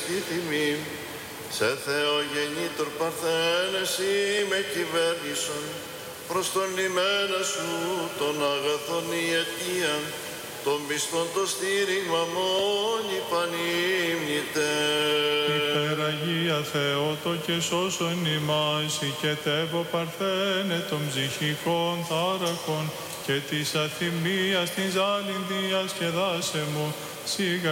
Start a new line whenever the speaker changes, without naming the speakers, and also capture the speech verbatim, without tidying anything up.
Χριστή τιμή, σε Θεογεννήτωρ Παρθένε εσύ με κυβέρνησον, προς τον λιμένα σου των αγαθών η αιτία, τον πιστόν το στήριγμα μόνοι πανύμνητε.
Υπεραγία Θεότο και σώσον ημάς, οικετεύω Παρθένε των ψυχικών τάραχων και της αθυμίας την ζάλιν διασκεδάσε μου, σιγά